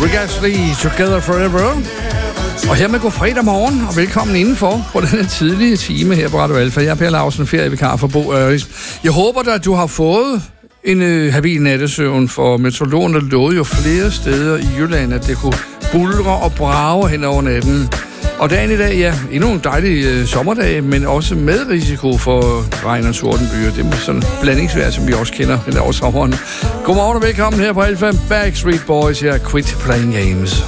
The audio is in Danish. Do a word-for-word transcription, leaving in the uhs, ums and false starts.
Rick Astley, Together Forever. Og hermed god fredag morgen, og velkommen indenfor på denne tidlige time her på Radio Alfa. Jeg er Per Lausen, ferievikar for Bo Øris. Jeg håber da, at du har fået en øh, habil nattesøvn, for meteorologerne lovede jo flere steder i Jylland, at det kunne bulre og brage hen over natten. Og dagen i dag, ja, endnu en dejlig øh, sommerdag, men også med risiko for regn og tordenbyer. Det er sådan en blandingsvejr, som vi også kender hen over sommeren. Godmorgen og velkommen her på Alfa. Backstreet Boys her, Quit Playing Games.